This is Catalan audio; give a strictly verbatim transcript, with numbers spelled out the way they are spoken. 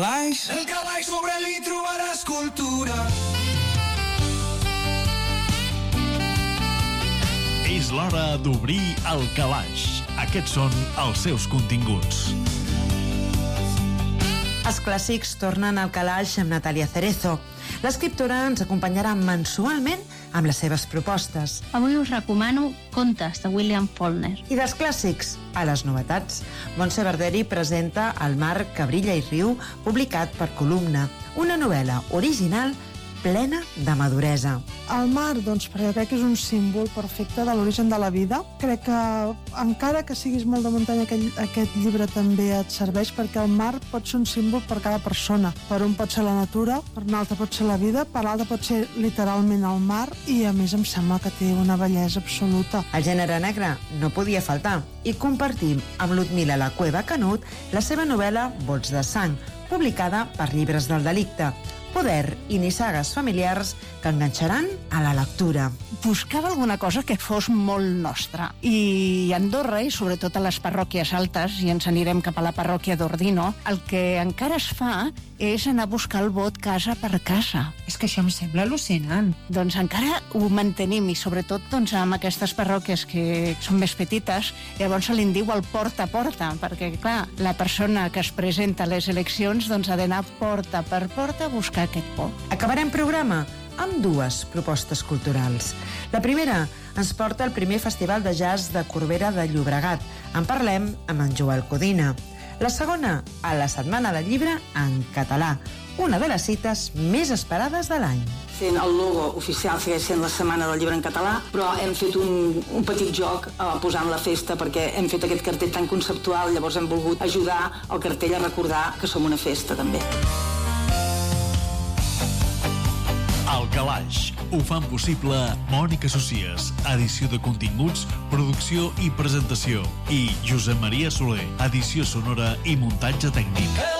El calaix sobre ell hi trobaràs cultura. És l'hora d'obrir el calaix. Aquests són els seus continguts. Els clàssics tornen al calaix amb Natàlia Cerezo. L'escriptora ens acompanyarà mensualment amb les seves propostes. Avui us recomano Contes, de William Faulkner. I dels clàssics a les novetats. Montse Verderi presenta El mar que brilla i riu, publicat per Columna, una novel·la original plena de maduresa. El mar, doncs, perquè crec que és un símbol perfecte de l'origen de la vida. Crec que, encara que siguis molt de muntanya, aquest, aquest llibre també et serveix, perquè el mar pot ser un símbol per cada persona. Per un pot ser la natura, per un altre pot ser la vida, per l'altre pot ser literalment el mar, i a més em sembla que té una bellesa absoluta. El gènere negre no podia faltar, i compartim amb Ludmila La Cueva Canut la seva novel·la Bots de sang, publicada per Llibres del Delicte. Poder i nissagues familiars que enganxaran a la lectura. Buscava alguna cosa que fos molt nostra. I a Andorra, i sobretot a les parròquies altes, i ens anirem cap a la parròquia d'Ordino, el que encara es fa és anar a buscar el vot casa per casa. És que això em sembla al·lucinant. Doncs encara ho mantenim, i sobretot doncs, amb aquestes parròquies que són més petites, llavors se li en diu el porta a porta, perquè clar, la persona que es presenta a les eleccions doncs, ha d'anar porta per porta a buscar aquest vot. Acabarem programa amb dues propostes culturals. La primera ens porta al primer Festival de Jazz de Corbera de Llobregat. En parlem amb en Joel Codina. La segona, a la Setmana del Llibre en català, una de les cites més esperades de l'any. El logo oficial segueix sent la Setmana del Llibre en català, però hem fet un, un petit joc eh, posant la festa, perquè hem fet aquest cartell tan conceptual, llavors hem volgut ajudar el cartell a recordar que som una festa també. El calaix. Ho fan possible Mònica Socies, edició de continguts, producció i presentació, i Josep Maria Soler, edició sonora i muntatge tècnic.